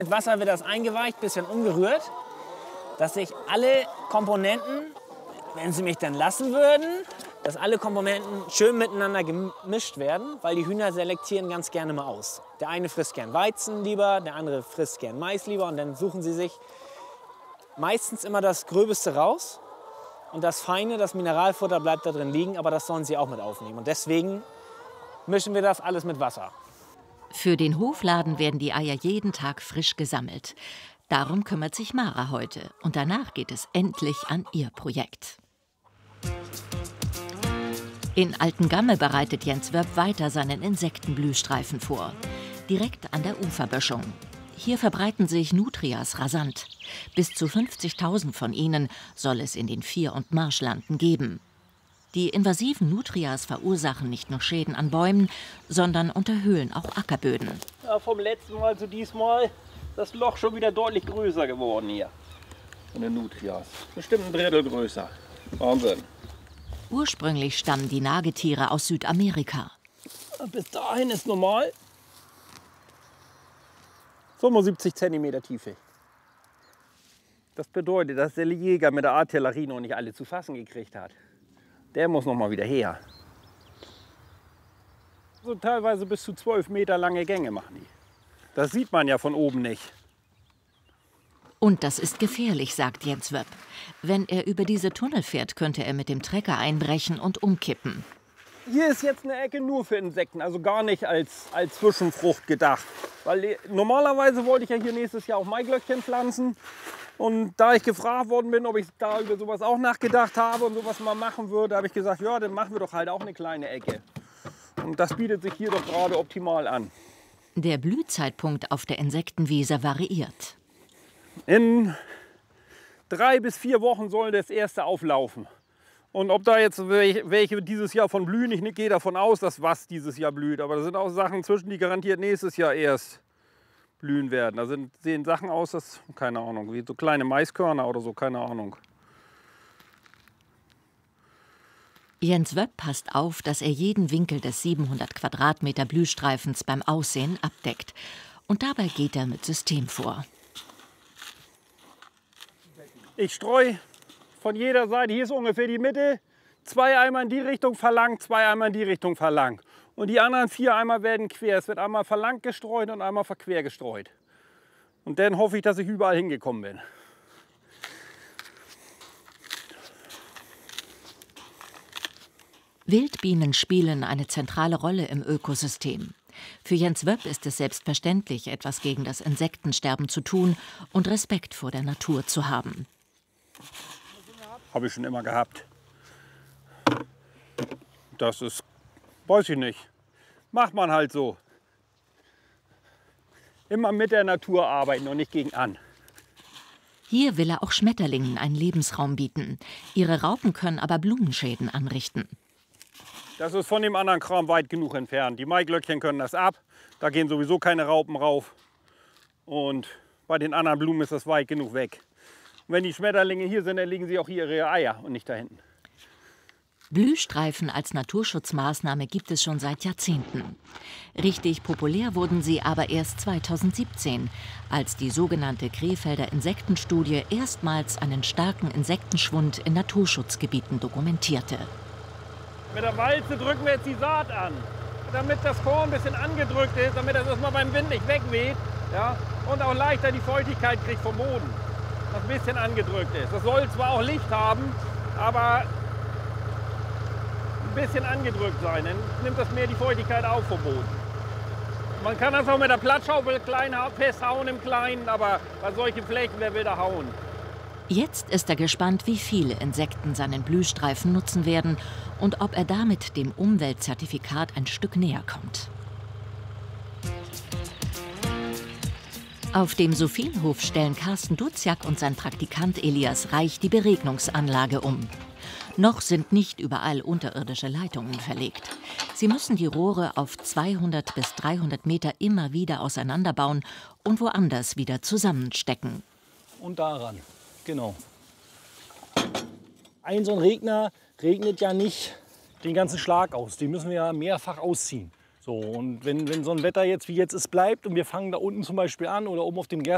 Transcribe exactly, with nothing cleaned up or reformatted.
Mit Wasser wird das eingeweicht, bisschen umgerührt, dass sich alle Komponenten, wenn sie mich dann lassen würden, dass alle Komponenten schön miteinander gemischt werden, weil die Hühner selektieren ganz gerne mal aus. Der eine frisst gern Weizen lieber, der andere frisst gern Mais lieber und dann suchen sie sich meistens immer das Gröbste raus und das Feine, das Mineralfutter bleibt da drin liegen, aber das sollen sie auch mit aufnehmen und deswegen mischen wir das alles mit Wasser. Für den Hofladen werden die Eier jeden Tag frisch gesammelt. Darum kümmert sich Mara heute und danach geht es endlich an ihr Projekt. In Altengamme bereitet Jens Wöpp weiter seinen Insektenblühstreifen vor. Direkt an der Uferböschung. Hier verbreiten sich Nutrias rasant. Bis zu fünfzigtausend von ihnen soll es in den Vier- und Marschlanden geben. Die invasiven Nutrias verursachen nicht nur Schäden an Bäumen, sondern unterhöhlen auch Ackerböden. Ja, vom letzten Mal zu diesmal das Loch schon wieder deutlich größer geworden hier. Von den Nutrias. Bestimmt ein Drittel größer. Wahnsinn. Ursprünglich stammen die Nagetiere aus Südamerika. Bis dahin ist normal fünfundsiebzig Zentimeter Tiefe. Das bedeutet, dass der Jäger mit der Artillerie noch nicht alle zu fassen gekriegt hat. Der muss noch mal wieder her. So teilweise bis zu zwölf Meter lange Gänge machen die. Das sieht man ja von oben nicht. Und das ist gefährlich, sagt Jens Wöpp. Wenn er über diese Tunnel fährt, könnte er mit dem Trecker einbrechen und umkippen. Hier ist jetzt eine Ecke nur für Insekten, also gar nicht als, als Zwischenfrucht gedacht. Weil normalerweise wollte ich ja hier nächstes Jahr auch Maiglöckchen pflanzen. Und da ich gefragt worden bin, ob ich da über sowas auch nachgedacht habe und sowas mal machen würde, habe ich gesagt, ja, dann machen wir doch halt auch eine kleine Ecke. Und das bietet sich hier doch gerade optimal an. Der Blühzeitpunkt auf der Insektenwiese variiert. In drei bis vier Wochen soll das erste auflaufen. Und ob da jetzt welche dieses Jahr von blühen, ich gehe davon aus, dass was dieses Jahr blüht. Aber da sind auch Sachen zwischen, die garantiert nächstes Jahr erst blühen werden. Da sind, sehen Sachen aus, das, keine Ahnung, wie so kleine Maiskörner oder so, keine Ahnung. Jens Wöpp passt auf, dass er jeden Winkel des siebenhundert Quadratmeter Blühstreifens beim Aussehen abdeckt. Und dabei geht er mit System vor. Ich streue von jeder Seite, hier ist ungefähr die Mitte, zwei Eimer in die Richtung verlangt, zwei Eimer in die Richtung verlangt. Und die anderen vier Eimer werden quer. Es wird einmal verlangt gestreut und einmal verquer gestreut. Und dann hoffe ich, dass ich überall hingekommen bin. Wildbienen spielen eine zentrale Rolle im Ökosystem. Für Jens Wöpp ist es selbstverständlich, etwas gegen das Insektensterben zu tun und Respekt vor der Natur zu haben. Habe ich schon immer gehabt. Das ist, weiß ich nicht, macht man halt so. Immer mit der Natur arbeiten und nicht gegen an. Hier will er auch Schmetterlingen einen Lebensraum bieten. Ihre Raupen können aber Blumenschäden anrichten. Das ist von dem anderen Kram weit genug entfernt. Die Maiglöckchen können das ab, da gehen sowieso keine Raupen rauf. Und bei den anderen Blumen ist das weit genug weg. Und wenn die Schmetterlinge hier sind, dann legen sie auch hier ihre Eier und nicht da hinten. Blühstreifen als Naturschutzmaßnahme gibt es schon seit Jahrzehnten. Richtig populär wurden sie aber erst zweitausendsiebzehn, als die sogenannte Krefelder Insektenstudie erstmals einen starken Insektenschwund in Naturschutzgebieten dokumentierte. Mit der Walze drücken wir jetzt die Saat an, damit das Korn ein bisschen angedrückt ist, damit das erstmal beim Wind nicht wegweht, ja, und auch leichter die Feuchtigkeit kriegt vom Boden, was ein bisschen angedrückt ist. Das soll zwar auch Licht haben, aber ein bisschen angedrückt sein, dann nimmt das mehr die Feuchtigkeit auf vom Boden. Man kann das auch mit der Plattschaufel klein festhauen im Kleinen, aber bei solchen Flächen, wer will da hauen? Jetzt ist er gespannt, wie viele Insekten seinen Blühstreifen nutzen werden und ob er damit dem Umweltzertifikat ein Stück näher kommt. Auf dem Sophienhof stellen Carsten Duziak und sein Praktikant Elias Reich die Beregnungsanlage um. Noch sind nicht überall unterirdische Leitungen verlegt. Sie müssen die Rohre auf zweihundert bis dreihundert Meter immer wieder auseinanderbauen und woanders wieder zusammenstecken. Und daran, genau. Ein so ein Regner regnet ja nicht den ganzen Schlag aus. Den müssen wir ja mehrfach ausziehen. So, und wenn, wenn so ein Wetter jetzt wie jetzt ist bleibt und wir fangen da unten zum Beispiel an oder oben auf dem Gerst